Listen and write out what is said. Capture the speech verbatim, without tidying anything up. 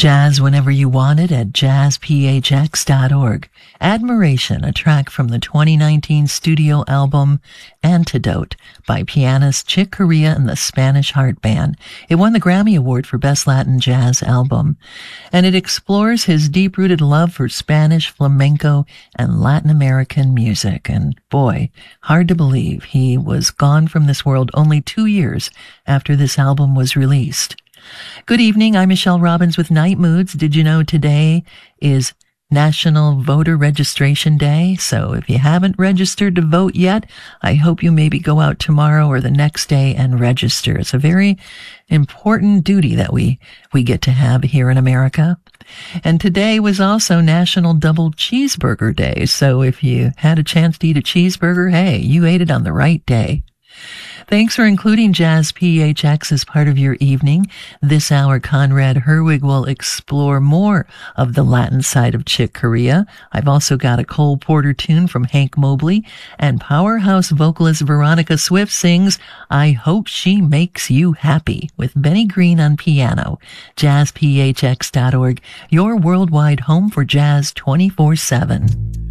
Jazz whenever you want it at jazz p h x dot org. Admiration, a track from the twenty nineteen studio album Antidote by pianist Chick Corea and the Spanish Heart Band. It won the Grammy Award for Best Latin Jazz Album, and it explores his deep-rooted love for Spanish, flamenco, and Latin American music. And boy, hard to believe he was gone from this world only two years after this album was released. Good evening, I'm Michelle Robbins with Night Moods. Did you know today is National Voter Registration Day? So if you haven't registered to vote yet, I hope you maybe go out tomorrow or the next day and register. It's a very important duty that we, we get to have here in America. And today was also National Double Cheeseburger Day. So if you had a chance to eat a cheeseburger, hey, you ate it on the right day. Thanks for including Jazz P H X as part of your evening. This hour, Conrad Herwig will explore more of the Latin side of Chick Corea. I've also got a Cole Porter tune from Hank Mobley, and powerhouse vocalist Veronica Swift sings I Hope She Makes You Happy with Benny Green on piano. jazz p h x dot org, your worldwide home for jazz twenty-four seven.